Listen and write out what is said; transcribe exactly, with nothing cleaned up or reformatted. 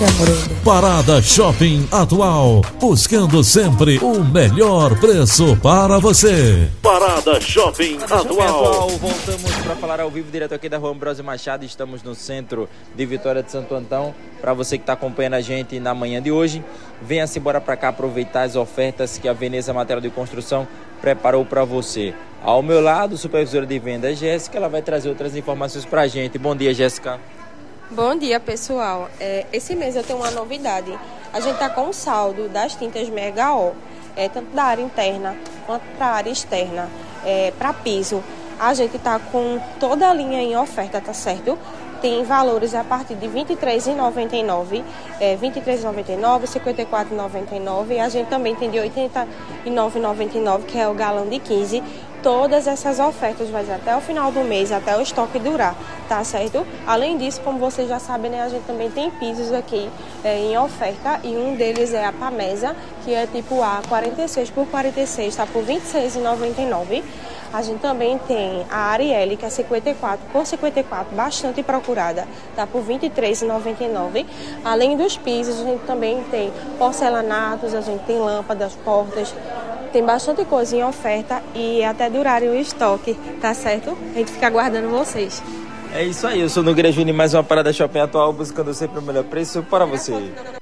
Parada Shopping Atual, buscando sempre o melhor preço para você. Parada Shopping Parada Atual. Shopping Atual, voltamos para falar ao vivo direto aqui da Rua Ambrósio Machado. Estamos no centro de Vitória de Santo Antão. Para você que está acompanhando a gente na manhã de hoje, venha-se embora para cá aproveitar as ofertas que a Veneza Material de Construção preparou para você. Ao meu lado, supervisora de vendas Jéssica, ela vai trazer outras informações para a gente. Bom dia, Jéssica. Bom dia, pessoal. É, esse mês eu tenho uma novidade. A gente está com um saldo das tintas Mega O, é, tanto da área interna quanto para a área externa, é, para piso. A gente está com toda a linha em oferta, tá certo? Tem valores a partir de vinte e três reais e noventa e nove centavos, é, vinte e três reais e noventa e nove centavos, cinquenta e quatro reais e noventa e nove centavos, e a gente também tem de oitenta e nove reais e noventa e nove centavos, que é o galão de quinze. Todas essas ofertas vai até o final do mês, até o estoque durar, tá certo? Além disso, como vocês já sabem, né, a gente também tem pisos aqui é, em oferta, e um deles é a Pamesa, que é tipo A, quarenta e seis por quarenta e seis, tá por vinte e seis reais e noventa e nove centavos. A gente também tem a Arielle, que é cinquenta e quatro por cinquenta e quatro, bastante procurada, tá por vinte e três reais e noventa e nove centavos. Além dos pisos, a gente também tem porcelanatos, a gente tem lâmpadas, portas. Tem bastante coisa em oferta e até durarem o estoque, tá certo? A gente fica aguardando vocês. É isso aí, eu sou Nogueira Júnior, mais uma Parada Shopping Atual, buscando sempre o melhor preço para você.